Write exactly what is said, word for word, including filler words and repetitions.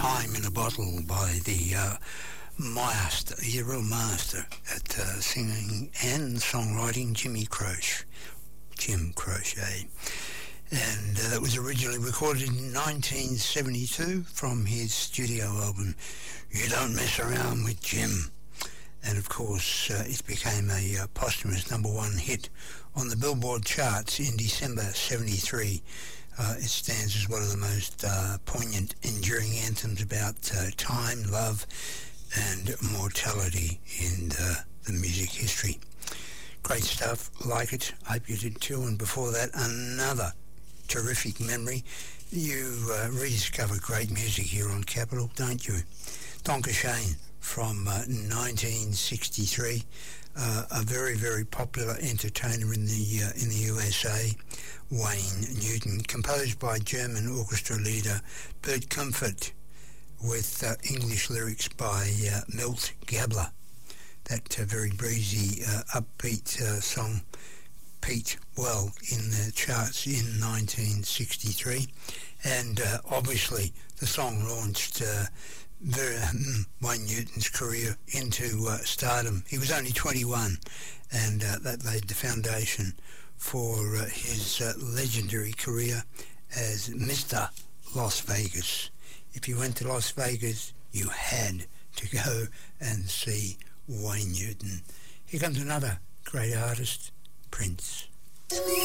Time in a Bottle by the uh, master, the real master at uh, singing and songwriting, Jimmy Croce, Jim Croce. And uh, that was originally recorded in nineteen seventy-two from his studio album, You Don't Mess Around with Jim. And of course, uh, it became a uh, posthumous number one hit on the Billboard charts in December seventy-three. Uh, it stands as one of the most uh, poignant, enduring anthems about uh, time, love, and mortality in uh, the music history. Great stuff, like it. Hope you did too. And before that, another terrific memory. You uh, rediscover great music here on Capital, don't you? Donka Shane from uh, nineteen sixty-three. Uh, a very, very popular entertainer in the uh, in the U S A, Wayne Newton, composed by German orchestra leader Bert Kaempfert, with uh, English lyrics by uh, Milt Gabler. That uh, very breezy, uh, upbeat uh, song peaked well in the charts in nineteen sixty-three, and uh, obviously the song launched uh, Very, um, Wayne Newton's career into uh, stardom. He was only twenty-one, and uh, that laid the foundation for uh, his uh, legendary career as Mister Las Vegas. If you went to Las Vegas, you had to go and see Wayne Newton. Here comes another great artist, Prince.